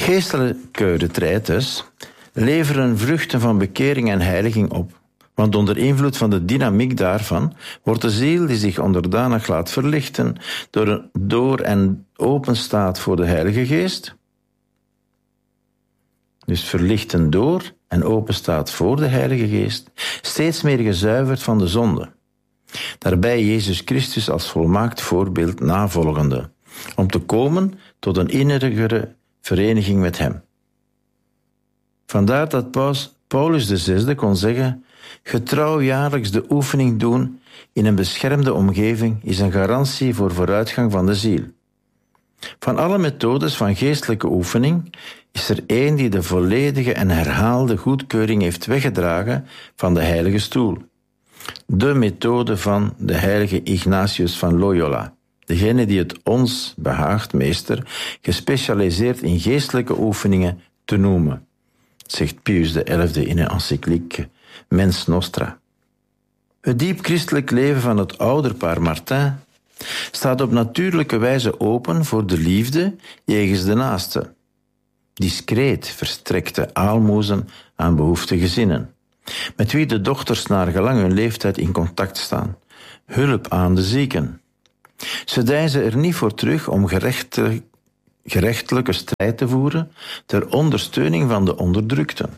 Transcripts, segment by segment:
Geestelijke retraites leveren vruchten van bekering en heiliging op. Want onder invloed van de dynamiek daarvan wordt de ziel die zich onderdanig laat verlichten door en open staat voor de Heilige Geest. Dus verlichten door en open staat voor de Heilige Geest, steeds meer gezuiverd van de zonde. Daarbij Jezus Christus als volmaakt voorbeeld navolgende, om te komen tot een innigere vereniging met hem. Vandaar dat Paulus VI kon zeggen: getrouw jaarlijks de oefening doen in een beschermde omgeving is een garantie voor vooruitgang van de ziel. Van alle methodes van geestelijke oefening is er één die de volledige en herhaalde goedkeuring heeft weggedragen van de heilige stoel. De methode van de heilige Ignatius van Loyola, degene die het ons behaagt, meester, gespecialiseerd in geestelijke oefeningen te noemen, zegt Pius XI in een encycliek Mens Nostra. Het diep christelijk leven van het ouderpaar Martin staat op natuurlijke wijze open voor de liefde jegens de naaste. Discreet verstrekte aalmoezen aan behoeftige gezinnen, met wie de dochters naar gelang hun leeftijd in contact staan. Hulp aan de zieken. Ze deinzen er niet voor terug om gerechtelijke strijd te voeren ter ondersteuning van de onderdrukten.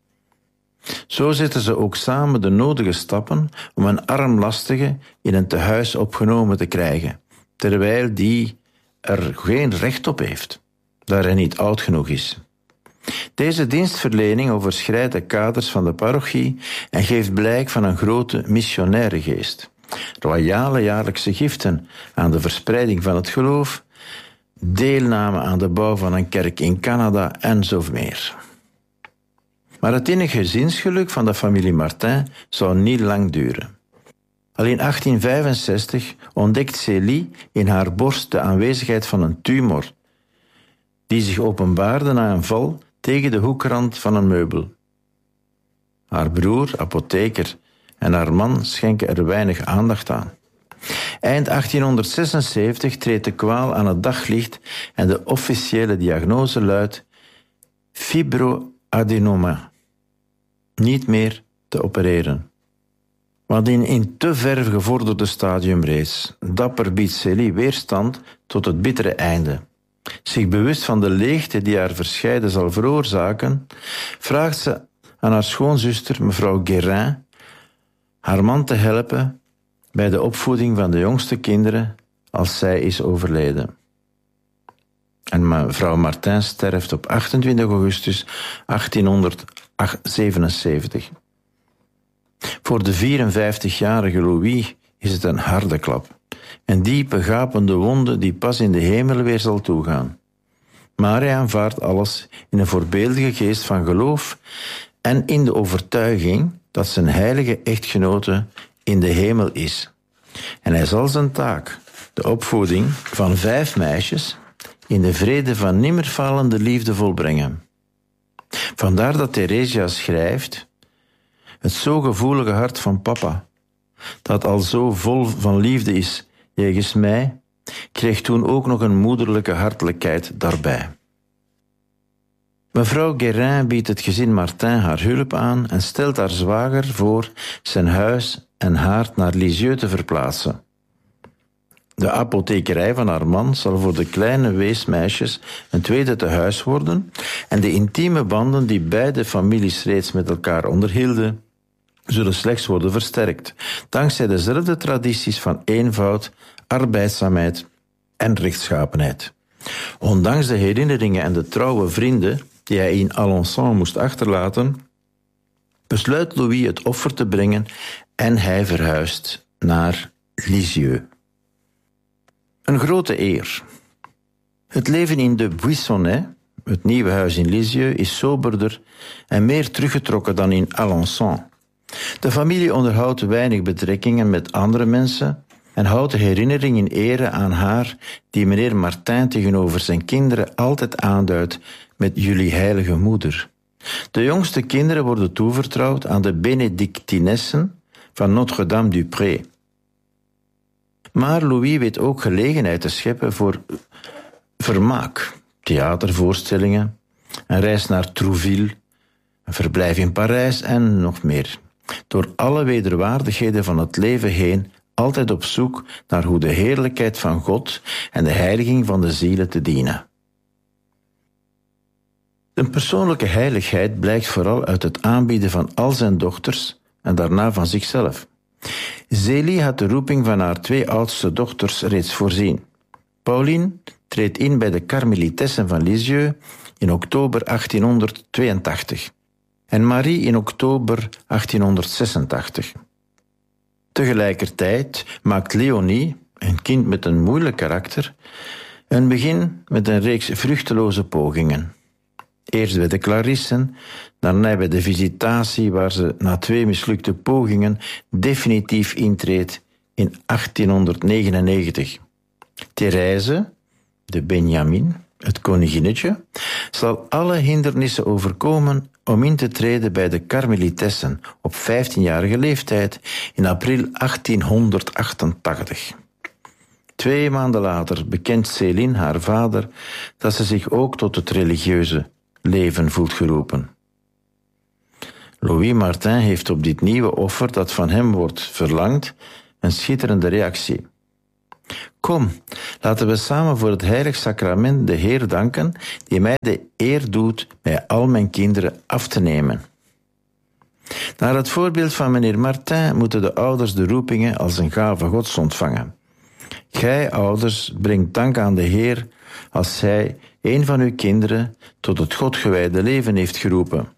Zo zetten ze ook samen de nodige stappen om een armlastige in een tehuis opgenomen te krijgen, terwijl die er geen recht op heeft, daar hij niet oud genoeg is. Deze dienstverlening overschrijdt de kaders van de parochie en geeft blijk van een grote missionaire geest. Royale jaarlijkse giften aan de verspreiding van het geloof, deelname aan de bouw van een kerk in Canada en zo meer. Maar het innige gezinsgeluk van de familie Martin zou niet lang duren. Al in 1865 ontdekt Célie in haar borst de aanwezigheid van een tumor, die zich openbaarde na een val tegen de hoekrand van een meubel. Haar broer, apotheker, en haar man schenken er weinig aandacht aan. Eind 1876 treedt de kwaal aan het daglicht en de officiële diagnose luidt fibroadenoma. Niet meer te opereren. Want in te ver gevorderde stadium reeds. Dapper biedt Célie weerstand tot het bittere einde. Zich bewust van de leegte die haar verscheiden zal veroorzaken, vraagt ze aan haar schoonzuster, mevrouw Guérin, haar man te helpen bij de opvoeding van de jongste kinderen als zij is overleden. En mevrouw Martin sterft op 28 augustus 1877. Voor de 54-jarige Louis is het een harde klap. Een diepe, gapende wonde die pas in de hemel weer zal toegaan. Maar hij aanvaardt alles in een voorbeeldige geest van geloof en in de overtuiging dat zijn heilige echtgenote in de hemel is. En hij zal zijn taak, de opvoeding van 5 meisjes, in de vrede van nimmerfalende liefde volbrengen. Vandaar dat Theresia schrijft: het zo gevoelige hart van papa, dat al zo vol van liefde is jegens mij, kreeg toen ook nog een moederlijke hartelijkheid daarbij. Mevrouw Guérin biedt het gezin Martin haar hulp aan en stelt haar zwager voor zijn huis en haard naar Lisieux te verplaatsen. De apothekerij van haar man zal voor de kleine weesmeisjes een tweede tehuis worden en de intieme banden die beide families reeds met elkaar onderhielden, zullen slechts worden versterkt, dankzij dezelfde tradities van eenvoud, arbeidzaamheid en rechtschapenheid. Ondanks de herinneringen en de trouwe vrienden die hij in Alençon moest achterlaten, besluit Louis het offer te brengen en hij verhuist naar Lisieux. Een grote eer. Het leven in de Buissonnet, het nieuwe huis in Lisieux, is soberder en meer teruggetrokken dan in Alençon. De familie onderhoudt weinig betrekkingen met andere mensen en houdt de herinnering in ere aan haar die meneer Martin tegenover zijn kinderen altijd aanduidt met jullie heilige moeder. De jongste kinderen worden toevertrouwd aan de Benedictinessen van Notre-Dame-du-Pré. Maar Louis weet ook gelegenheid te scheppen voor vermaak, theatervoorstellingen, een reis naar Trouville, een verblijf in Parijs en nog meer. Door alle wederwaardigheden van het leven heen, altijd op zoek naar hoe de heerlijkheid van God en de heiliging van de zielen te dienen. Zijn persoonlijke heiligheid blijkt vooral uit het aanbieden van al zijn dochters en daarna van zichzelf. Zélie had de roeping van haar 2 oudste dochters reeds voorzien. Pauline treedt in bij de Karmelitessen van Lisieux in oktober 1882 en Marie in oktober 1886. Tegelijkertijd maakt Léonie, een kind met een moeilijk karakter, een begin met een reeks vruchteloze pogingen. Eerst bij de Clarissen, daarna bij de Visitatie, waar ze na 2 mislukte pogingen definitief intreedt in 1899. Thérèse, de Benjamin, het koninginnetje, zal alle hindernissen overkomen om in te treden bij de Karmelitessen op 15-jarige leeftijd in april 1888. 2 maanden later bekent Céline haar vader dat ze zich ook tot het religieuze leven voelt geroepen. Louis Martin heeft op dit nieuwe offer dat van hem wordt verlangd een schitterende reactie. Kom, laten we samen voor het heilig sacrament de Heer danken, die mij de eer doet mij al mijn kinderen af te nemen. Naar het voorbeeld van meneer Martin moeten de ouders de roepingen als een gave Gods ontvangen. Gij, ouders, brengt dank aan de Heer als Hij een van uw kinderen tot het Godgewijde leven heeft geroepen.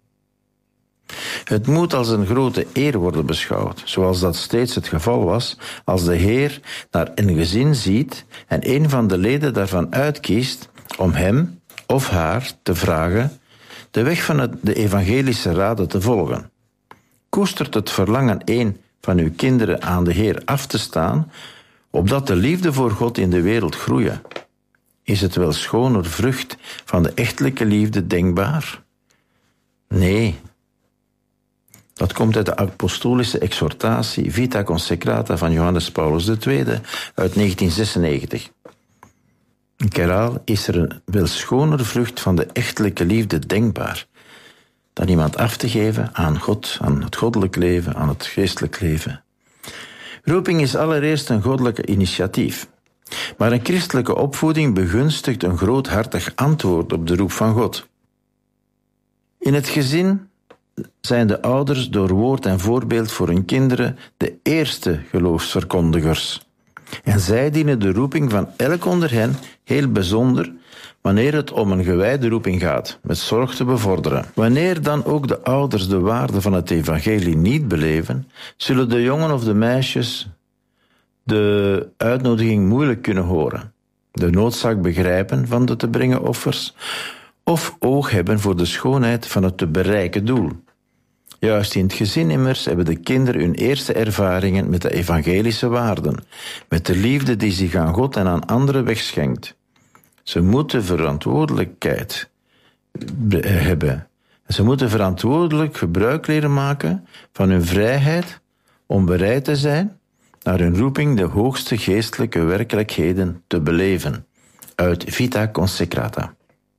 Het moet als een grote eer worden beschouwd, zoals dat steeds het geval was, als de Heer naar een gezin ziet en een van de leden daarvan uitkiest om hem of haar te vragen de weg van de evangelische raden te volgen. Koestert het verlangen een van uw kinderen aan de Heer af te staan, opdat de liefde voor God in de wereld groeien? Is het wel schoner vrucht van de echtelijke liefde denkbaar? Nee. Dat komt uit de apostolische exhortatie Vita Consecrata van Johannes Paulus II uit 1996. Ik herhaal, is er een wel schoner vrucht van de echtelijke liefde denkbaar dan iemand af te geven aan God, aan het goddelijk leven, aan het geestelijk leven? Roeping is allereerst een goddelijk initiatief. Maar een christelijke opvoeding begunstigt een groothartig antwoord op de roep van God. In het gezin zijn de ouders door woord en voorbeeld voor hun kinderen de eerste geloofsverkondigers. En zij dienen de roeping van elk onder hen heel bijzonder wanneer het om een gewijde roeping gaat, met zorg te bevorderen. Wanneer dan ook de ouders de waarde van het evangelie niet beleven, zullen de jongen of de meisjes de uitnodiging moeilijk kunnen horen, de noodzaak begrijpen van de te brengen offers, of oog hebben voor de schoonheid van het te bereiken doel. Juist in het gezin immers hebben de kinderen hun eerste ervaringen met de evangelische waarden, met de liefde die zich aan God en aan anderen wegschenkt. Ze moeten verantwoordelijkheid hebben. Ze moeten verantwoordelijk gebruik leren maken van hun vrijheid om bereid te zijn naar hun roeping de hoogste geestelijke werkelijkheden te beleven. Uit Vita Consecrata.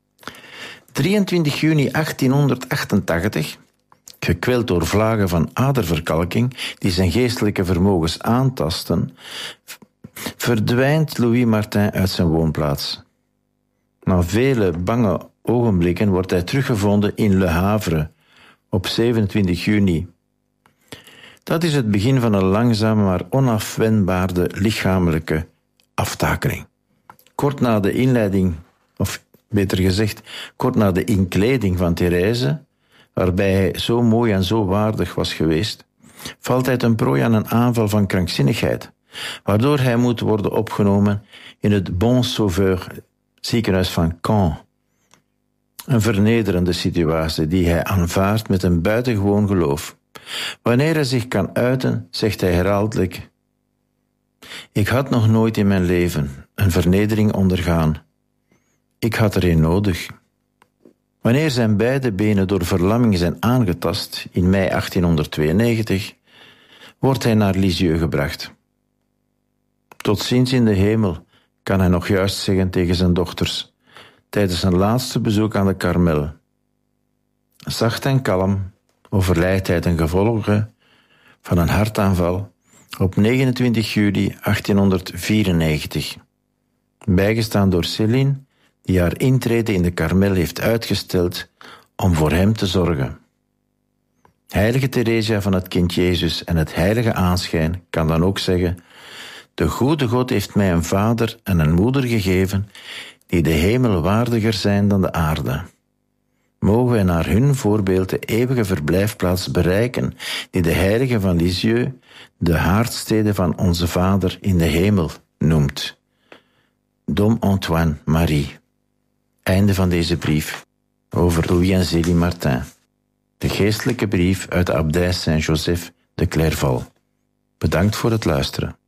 23 juni 1888, gekweld door vlagen van aderverkalking die zijn geestelijke vermogens aantasten, verdwijnt Louis Martin uit zijn woonplaats. Na vele bange ogenblikken wordt hij teruggevonden in Le Havre op 27 juni. Dat is het begin van een langzame maar onafwendbare lichamelijke aftakeling. Kort na de inleiding, of beter gezegd, kort na de inkleding van Thérèse, waarbij hij zo mooi en zo waardig was geweest, valt hij ten prooi aan een aanval van krankzinnigheid, waardoor hij moet worden opgenomen in het Bon Sauveur ziekenhuis van Caen. Een vernederende situatie die hij aanvaardt met een buitengewoon geloof. Wanneer hij zich kan uiten, zegt hij herhaaldelijk: ik had nog nooit in mijn leven een vernedering ondergaan. Ik had er een nodig. Wanneer zijn beide benen door verlamming zijn aangetast in mei 1892, wordt hij naar Lisieux gebracht. Tot ziens in de hemel, kan hij nog juist zeggen tegen zijn dochters, tijdens zijn laatste bezoek aan de Karmel. Zacht en kalm overlijdt hij ten gevolge van een hartaanval op 29 juli 1894. Bijgestaan door Céline, die haar intrede in de Karmel heeft uitgesteld om voor hem te zorgen. Heilige Theresia van het Kind Jezus en het heilige aanschijn kan dan ook zeggen: de goede God heeft mij een vader en een moeder gegeven die de hemel waardiger zijn dan de aarde. Mogen wij naar hun voorbeeld de eeuwige verblijfplaats bereiken die de heilige van Lisieux de haardstede van onze Vader in de hemel noemt. Dom Antoine Marie. Einde van deze brief over Louis en Zélie Martin. De geestelijke brief uit de abdij Saint-Joseph de Clairval. Bedankt voor het luisteren.